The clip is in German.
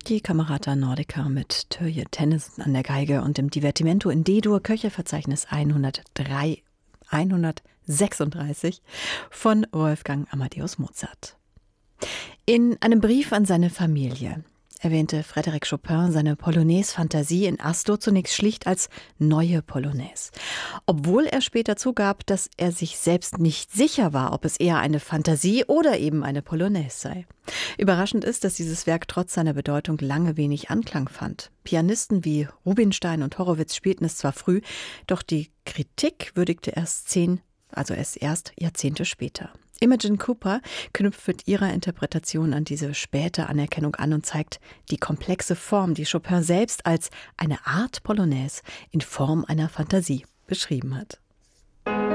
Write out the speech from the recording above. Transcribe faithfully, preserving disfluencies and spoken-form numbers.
Die Camerata Nordica mit Törje Tennyson an der Geige und dem Divertimento in D-Dur, Köchelverzeichnis hundertdrei, hundertsechsunddreißig von Wolfgang Amadeus Mozart. In einem Brief an seine Familie erwähnte Frédéric Chopin seine Polonaise-Fantasie in Astor zunächst schlicht als neue Polonaise. Obwohl er später zugab, dass er sich selbst nicht sicher war, ob es eher eine Fantasie oder eben eine Polonaise sei. Überraschend ist, dass dieses Werk trotz seiner Bedeutung lange wenig Anklang fand. Pianisten wie Rubinstein und Horowitz spielten es zwar früh, doch die Kritik würdigte erst zehn, also erst erst Jahrzehnte später. Imogen Cooper knüpft mit ihrer Interpretation an diese späte Anerkennung an und zeigt die komplexe Form, die Chopin selbst als eine Art Polonaise in Form einer Fantasie beschrieben hat.